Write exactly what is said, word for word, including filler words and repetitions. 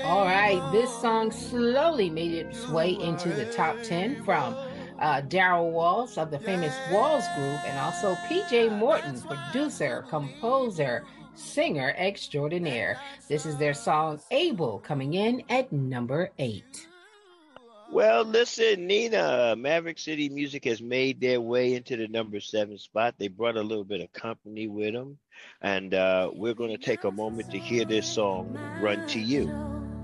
All right, this song slowly made its way into the top ten from uh, Daryl Walls of the famous Walls Group and also P J Morton, producer, composer, singer extraordinaire. This is their song Able coming in at number eight. Well, listen, Nina, Maverick City Music has made their way into the number seven spot. They brought a little bit of company with them, and uh, we're going to take a moment to hear this song, Run to You.